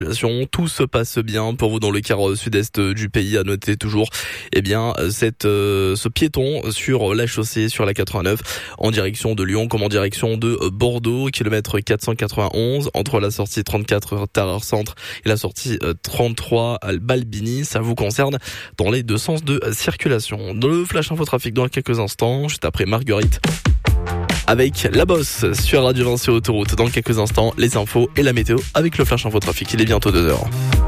Tout se passe bien pour vous dans le quart sud-est du pays. À noter toujours, ce piéton sur la chaussée, sur la 89, en direction de Lyon comme en direction de Bordeaux, kilomètre 491, entre la sortie 34 Tarare Centre et la sortie 33 Balbini. Ça vous concerne dans les deux sens de circulation. Dans le flash info trafic dans quelques instants, juste après Marguerite. Avec la bosse sur Radio Vinci Autoroute. Dans quelques instants, les infos et la météo avec le flash info trafic. Il est bientôt 2h.